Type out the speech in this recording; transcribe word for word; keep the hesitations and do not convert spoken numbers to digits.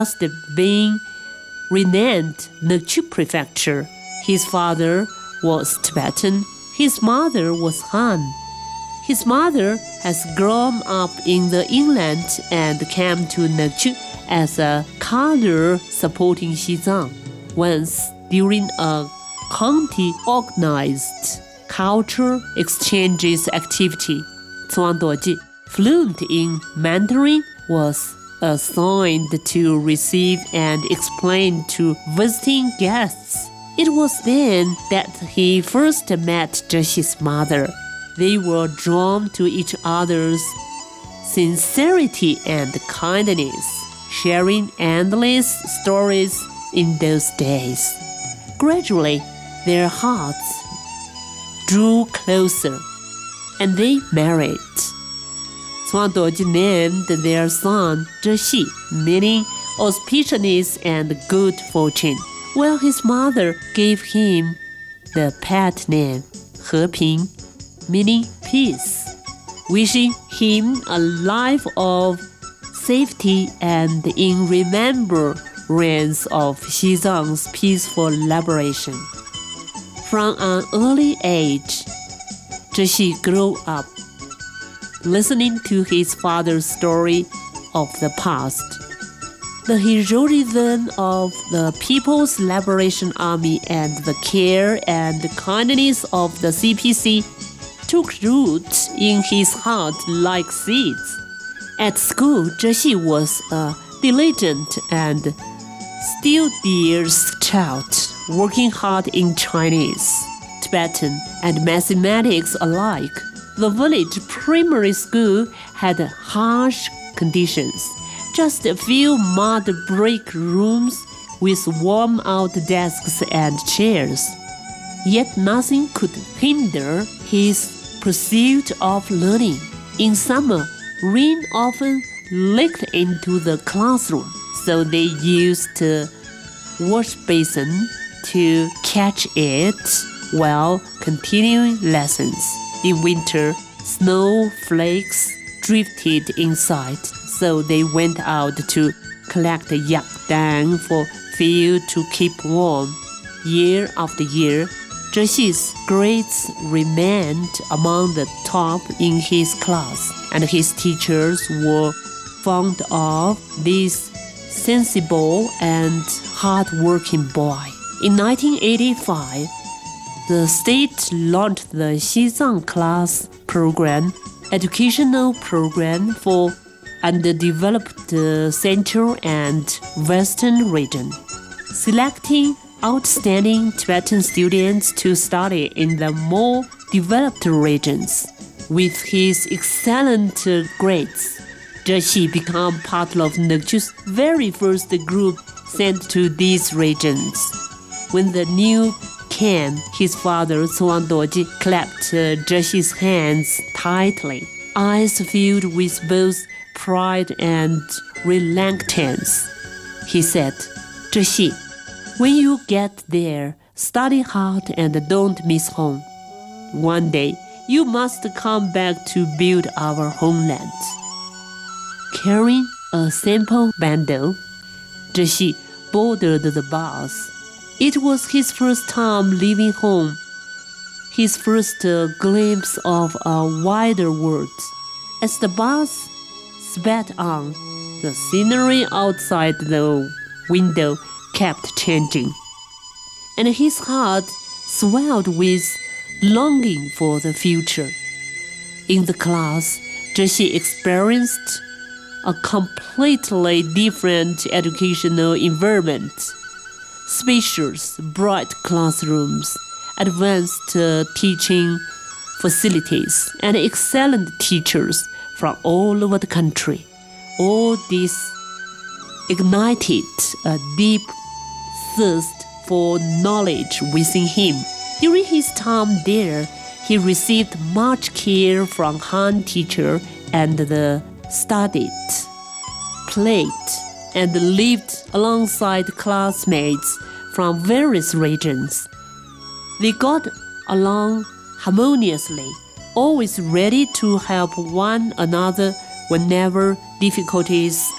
just been renamed Nekju Prefecture. His father was Tibetan. His mother was Han. His mother has grown up in the inland and came to Nekju as a cadre supporting Xizang. Once during a county-organized culture exchanges activity, Cuang Duoji, fluent in Mandarin, was assigned to receive and explain to visiting guests. It was then that he first met Zhexi's mother. They were drawn to each other's sincerity and kindness, sharing endless stories in those days. Gradually, their hearts drew closer, and they married. Cuang Duoji named their son Zhexi, meaning auspiciousness and good fortune, while his mother gave him the pet name Heping, meaning peace, wishing him a life of safety and in remembrance of Xizang's peaceful liberation. From an early age, Zhexi grew up listening to his father's story of the past. The heroism of the People's Liberation Army and the care and kindness of the C P C took root in his heart like seeds. At school, Zhexi was a diligent and studious child, working hard in Chinese, Tibetan, and mathematics alike. The village primary school had harsh conditions, just a few mud brick rooms with worn-out desks and chairs. Yet nothing could hinder his pursuit of learning. In summer, rain often leaked into the classroom, so they used a wash basin to catch it while continuing lessons. In winter, snowflakes drifted inside, so they went out to collect yakdang for fuel to keep warm. Year after year, Zhexi's grades remained among the top in his class, and his teachers were fond of this sensible and hard-working boy. In nineteen eighty-five, the state launched the Xizang Class Program, educational program for underdeveloped Central and Western region, selecting outstanding Tibetan students to study in the more developed regions. With his excellent grades, Zhexi became part of Nekju's very first group sent to these regions. When the news came, his father, Cuang Duoji, clapped Zhexi's hands tightly, eyes filled with both pride and reluctance. He said, "Zhexi, when you get there, study hard and don't miss home. One day, you must come back to build our homeland." Carrying a simple bundle, Zhexi boarded the bus. It was his first time leaving home, his first uh, glimpse of a wider world. As the bus sped on, the scenery outside the window kept changing, and his heart swelled with longing for the future. In the class, Zhexi experienced a completely different educational environment. Spacious, bright classrooms, advanced uh, teaching facilities, and excellent teachers from all over the country. All this ignited a deep thirst for knowledge within him. During his time there, he received much care from Han teacher and the studied, played, and lived alongside classmates from various regions. They got along harmoniously, always ready to help one another whenever difficulties